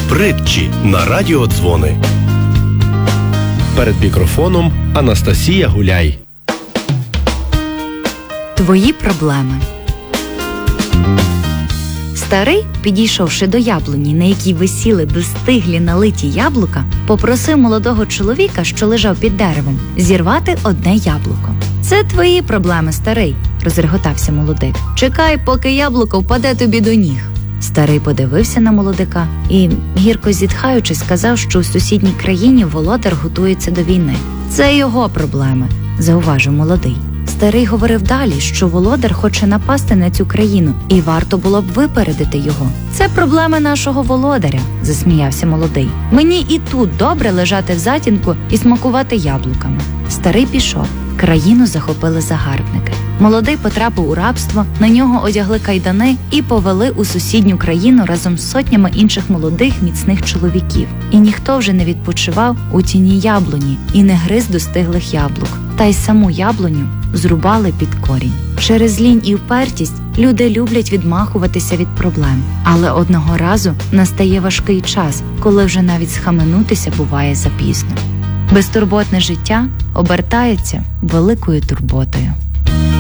Притчі на радіодзвони. Перед мікрофоном Анастасія Гуляй. Твої проблеми. Старий, підійшовши до яблуні, на якій висіли достиглі налиті яблука, попросив молодого чоловіка, що лежав під деревом, зірвати одне яблуко. «Це твої проблеми, старий», – розреготався молодик. «Чекай, поки яблуко впаде тобі до ніг». Старий подивився на молодика і, гірко зітхаючи, сказав, що у сусідній країні володар готується до війни. «Це його проблеми», – зауважив молодий. Старий говорив далі, що володар хоче напасти на цю країну, і варто було б випередити його. «Це проблеми нашого володаря», – засміявся молодий. «Мені і тут добре лежати в затінку і смакувати яблуками». Старий пішов. Країну захопили загарбники. Молодий потрапив у рабство, на нього одягли кайдани і повели у сусідню країну разом з сотнями інших молодих міцних чоловіків. І ніхто вже не відпочивав у тіні яблуні і не гриз достиглих яблук. Та й саму яблуню зрубали під корінь. Через лінь і впертість люди люблять відмахуватися від проблем. Але одного разу настає важкий час, коли вже навіть схаменутися буває запізно. Безтурботне життя обертається великою турботою.